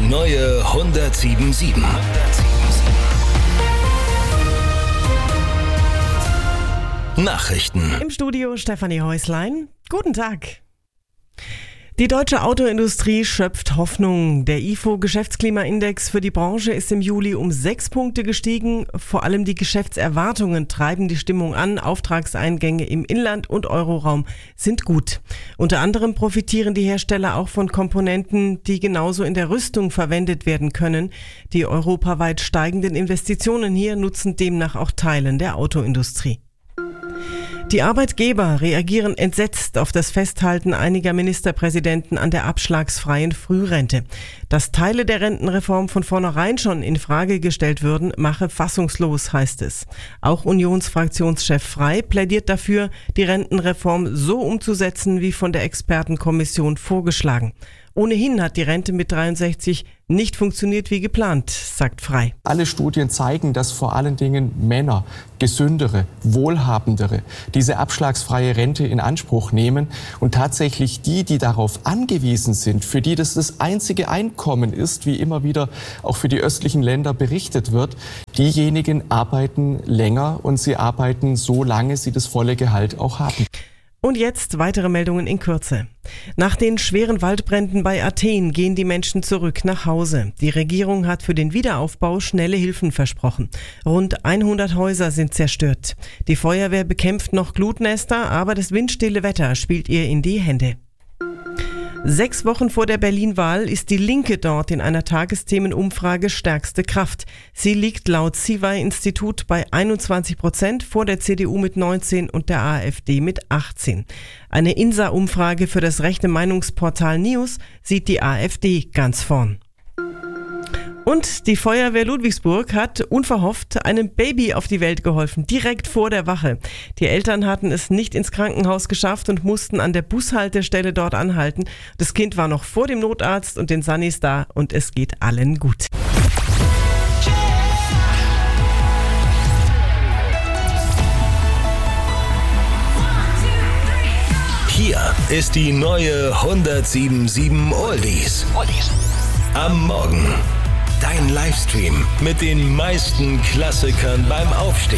neue 107.7. Nachrichten. Im Studio Stefanie Häuslein. Guten Tag. Die deutsche Autoindustrie schöpft Hoffnung. Der IFO-Geschäftsklimaindex für die Branche ist im Juli um 6 Punkte gestiegen. Vor allem die Geschäftserwartungen treiben die Stimmung an. Auftragseingänge im Inland und Euroraum sind gut. Unter anderem profitieren die Hersteller auch von Komponenten, die genauso in der Rüstung verwendet werden können. Die europaweit steigenden Investitionen hier nutzen demnach auch Teilen der Autoindustrie. Die Arbeitgeber reagieren entsetzt auf das Festhalten einiger Ministerpräsidenten an der abschlagsfreien Frührente. Dass Teile der Rentenreform von vornherein schon in Frage gestellt würden, mache fassungslos, heißt es. Auch Unionsfraktionschef Frey plädiert dafür, die Rentenreform so umzusetzen, wie von der Expertenkommission vorgeschlagen. Ohnehin hat die Rente mit 63 nicht funktioniert wie geplant, sagt Frey. Alle Studien zeigen, dass vor allen Dingen Männer, gesündere, wohlhabendere, diese abschlagsfreie Rente in Anspruch nehmen und tatsächlich die darauf angewiesen sind, für die das einzige Einkommen ist, wie immer wieder auch für die östlichen Länder berichtet wird, diejenigen arbeiten länger und sie arbeiten so lange sie das volle Gehalt auch haben. Und jetzt weitere Meldungen in Kürze. Nach den schweren Waldbränden bei Athen gehen die Menschen zurück nach Hause. Die Regierung hat für den Wiederaufbau schnelle Hilfen versprochen. Rund 100 Häuser sind zerstört. Die Feuerwehr bekämpft noch Glutnester, aber das windstille Wetter spielt ihr in die Hände. 6 Wochen vor der Berlin-Wahl ist die Linke dort in einer Tagesthemenumfrage stärkste Kraft. Sie liegt laut CIVAI-Institut bei 21%, vor der CDU mit 19 und der AfD mit 18. Eine INSA-Umfrage für das rechte Meinungsportal News sieht die AfD ganz vorn. Und die Feuerwehr Ludwigsburg hat unverhofft einem Baby auf die Welt geholfen, direkt vor der Wache. Die Eltern hatten es nicht ins Krankenhaus geschafft und mussten an der Bushaltestelle dort anhalten. Das Kind war noch vor dem Notarzt und den Sunnis da und es geht allen gut. Hier ist die neue 107.7 Oldies. Am Morgen. Dein Livestream mit den meisten Klassikern beim Aufstehen.